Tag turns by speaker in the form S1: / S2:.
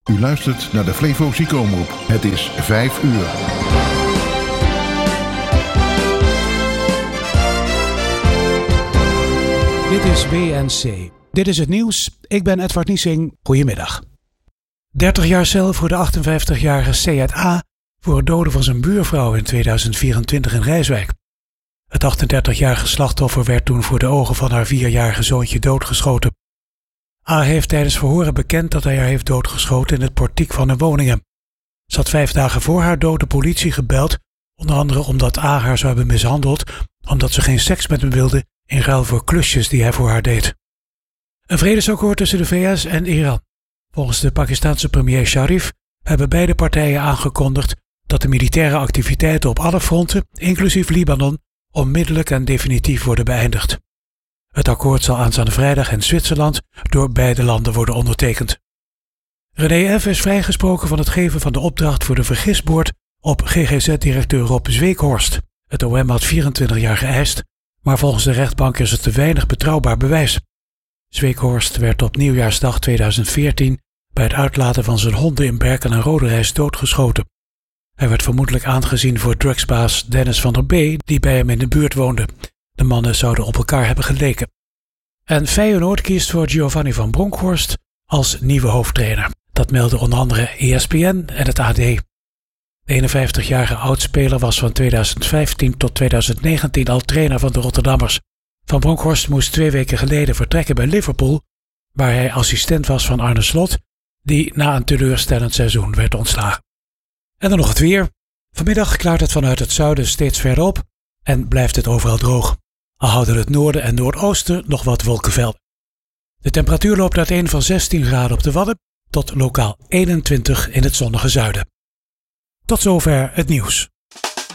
S1: U luistert naar de Flevo Ziekenomroep. Het is 5 uur.
S2: Dit is WNC. Dit is het nieuws. Ik ben Edward Niesing. Goedemiddag. 30 jaar cel voor de 58-jarige Seyed A. voor het doden van zijn buurvrouw in 2024 in Rijswijk. Het 38-jarige slachtoffer werd toen voor de ogen van haar 4-jarige zoontje doodgeschoten. A. heeft tijdens verhoren bekend dat hij haar heeft doodgeschoten in het portiek van hun woningen. Ze had 5 dagen voor haar dood de politie gebeld, onder andere omdat A. haar zou hebben mishandeld, omdat ze geen seks met hem wilde in ruil voor klusjes die hij voor haar deed. Een vredesakkoord tussen de VS en Iran. Volgens de Pakistanse premier Sharif hebben beide partijen aangekondigd dat de militaire activiteiten op alle fronten, inclusief Libanon, onmiddellijk en definitief worden beëindigd. Het akkoord zal aanstaande vrijdag in Zwitserland door beide landen worden ondertekend. René F. is vrijgesproken van het geven van de opdracht voor de vergismoord op GGZ-directeur Rob Zweekhorst. Het OM had 24 jaar geëist, maar volgens de rechtbank is het te weinig betrouwbaar bewijs. Zweekhorst werd op nieuwjaarsdag 2014 bij het uitlaten van zijn honden in Berken en Roderijs doodgeschoten. Hij werd vermoedelijk aangezien voor drugsbaas Dennis van der B. die bij hem in de buurt woonde. De mannen zouden op elkaar hebben geleken. En Feyenoord kiest voor Giovanni van Bronckhorst als nieuwe hoofdtrainer. Dat meldden onder andere ESPN en het AD. De 51-jarige oudspeler was van 2015 tot 2019 al trainer van de Rotterdammers. Van Bronckhorst moest 2 weken geleden vertrekken bij Liverpool, waar hij assistent was van Arne Slot, die na een teleurstellend seizoen werd ontslagen. En dan nog het weer. Vanmiddag klaart het vanuit het zuiden steeds verder op en blijft het overal droog. Al houden het noorden en noordoosten nog wat wolkenvelden. De temperatuur loopt uiteen van 16 graden op de Wadden tot lokaal 21 in het zonnige zuiden. Tot zover het nieuws.